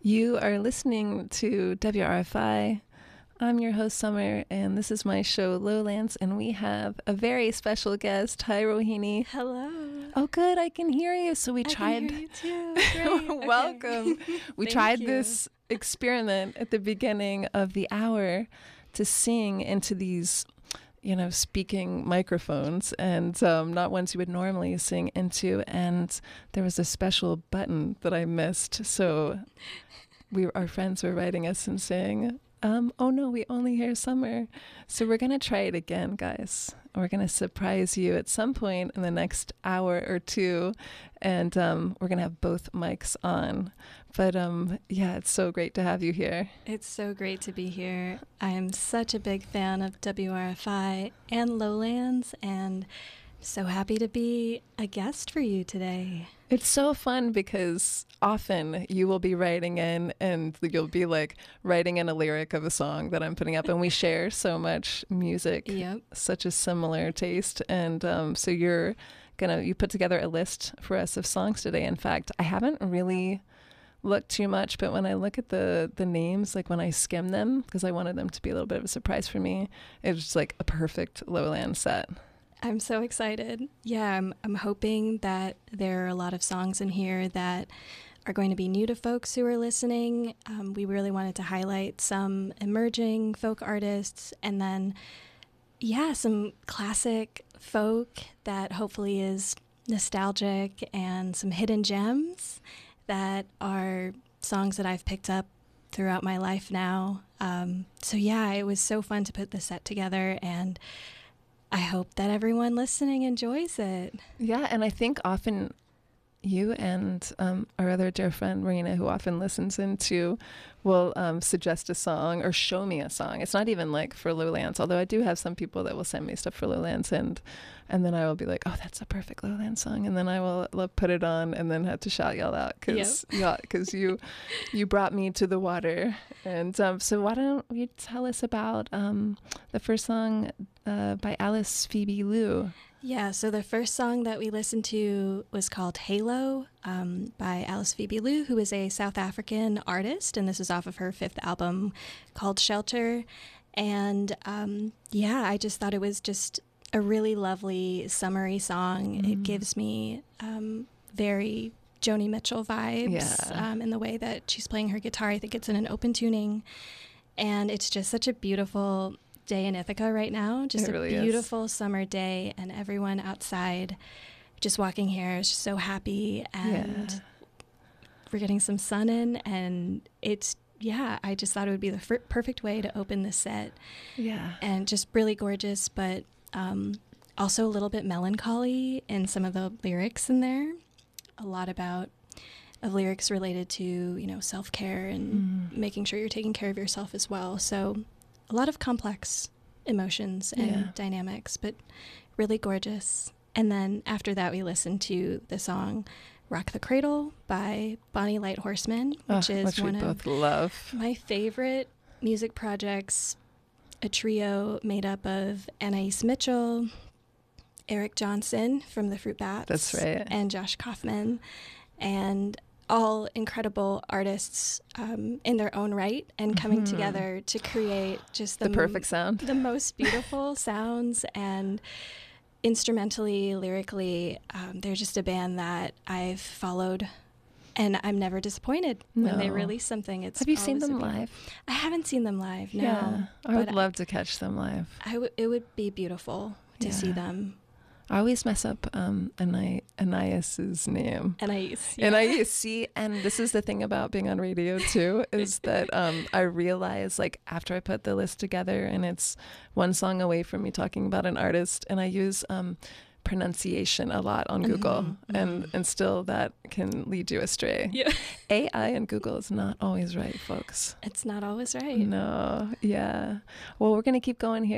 You are listening to WRFI. I'm your host, Summer, and this is my show, Lowlands, and we have a very special guest. Hi, Rohini. Hello. Oh, good. I can hear you. So we tried. I can hear you too. Great. Welcome. We tried you. this experiment at the beginning of the hour to sing into these, speaking microphones, and not ones you would normally sing into. And there was a special button that I missed. So our friends were writing us and saying, oh no, we only hear Summer. So we're going to try it again, guys. We're going to surprise you at some point in the next hour or two. And we're going to have both mics on. But yeah, it's so great to have you here. It's so great to be here. I am such a big fan of WRFI and Lowlands, and so happy to be a guest for you today. It's so fun because often you will be writing in and you'll be like writing in a lyric of a song that I'm putting up, and we share so much music, Yep. Such a similar taste. And so you put together a list for us of songs today. In fact, I haven't really looked too much, but when I look at the names, like when I skim them, because I wanted them to be a little bit of a surprise for me, it was just like a perfect Lowland set. I'm so excited. Yeah, I'm hoping that there are a lot of songs in here that are going to be new to folks who are listening. We really wanted to highlight some emerging folk artists, and then, some classic folk that hopefully is nostalgic, and some hidden gems that are songs that I've picked up throughout my life now. It was so fun to put this set together, and I hope that everyone listening enjoys it. Yeah, and I think often you and our other dear friend, Marina, who often listens in too, will suggest a song or show me a song. It's not even like for Lowlands, although I do have some people that will send me stuff for Lowlands, and then I will be like, oh, that's a perfect Lowlands song, and then I will put it on and then have to shout y'all out because you brought me to the water. And so why don't you tell us about the first song by Alice Phoebe Lou? Yeah, so the first song that we listened to was called Halo by Alice Phoebe Lou, who is a South African artist, and this is off of her 5th album called Shelter. And I just thought it was just a really lovely, summery song. It gives me very Joni Mitchell vibes in the way that she's playing her guitar. I think it's in an open tuning, and it's just such a beautiful day in Ithaca right now. Just a beautiful summer day, and everyone outside just walking here is just so happy, and we're getting some sun in, and I just thought it would be the perfect way to open this set. Yeah. And just really gorgeous, but also a little bit melancholy in some of the lyrics in there. A lot of lyrics related to, self-care and making sure you're taking care of yourself as well. So a lot of complex emotions and dynamics, but really gorgeous. And then after that, we listened to the song Rock the Cradle by Bonnie Light Horseman, which is one of my favorite music projects, a trio made up of Anais Mitchell, Eric Johnson from the Fruit Bats, that's right, and Josh Kaufman, and all incredible artists in their own right, and coming together to create just the perfect sound, the most beautiful sounds. And instrumentally, lyrically, they're just a band that I've followed, and I'm never disappointed when they release something. Have you seen them live? I haven't seen them live, no. Yeah, I would love to catch them live. It would be beautiful to see them. I always mess up Anais's name. Anais. Yeah. Anais. See, and this is the thing about being on radio too, is that I realize, like, after I put the list together, and it's one song away from me talking about an artist, and I use pronunciation a lot on Google, and still that can lead you astray. Yeah. AI and Google is not always right, folks. It's not always right. No. Yeah. Well, we're going to keep going here.